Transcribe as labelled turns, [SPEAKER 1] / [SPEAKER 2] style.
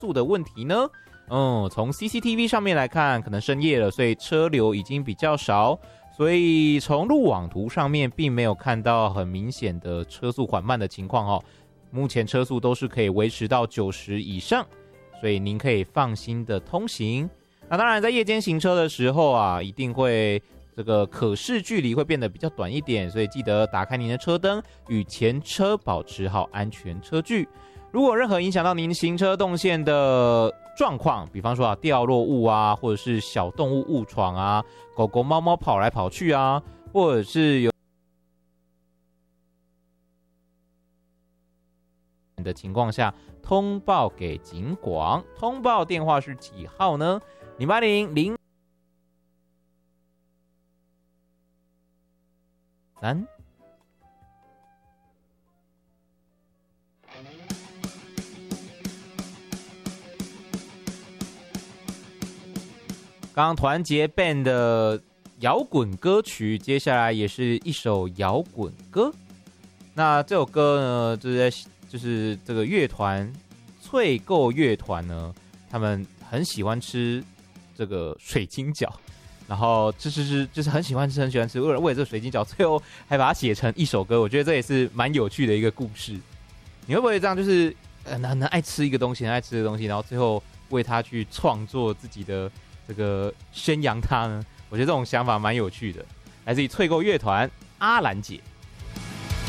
[SPEAKER 1] 速的问题呢？从 CCTV 上面来看，可能深夜了，所以车流已经比较少，所以从路网图上面并没有看到很明显的车速缓慢的情况哦。目前车速都是可以维持到90以上，所以您可以放心的通行。那当然，在夜间行车的时候啊，一定会这个可视距离会变得比较短一点，所以记得打开您的车灯，与前车保持好安全车距。如果任何影响到您行车动线的状况，比方说掉落物啊，或者是小动物误闯啊，狗狗猫猫跑来跑去啊，或者是有的情况下，通报给警广。通报电话是几号呢？0800刚刚团结 band 的摇滚歌曲，接下来也是一首摇滚歌。那这首歌呢，就是这个乐团翠购乐团呢，他们很喜欢吃这个水晶饺，然后就是很喜欢吃，为了这个水晶饺，最后还把它写成一首歌。我觉得这也是蛮有趣的一个故事。你会不会这样，就是很爱吃一个东西，很爱吃的东西，然后最后为它去创作自己的这个宣扬它呢？我觉得这种想法蛮有趣的。来自于翠购乐团阿兰姐。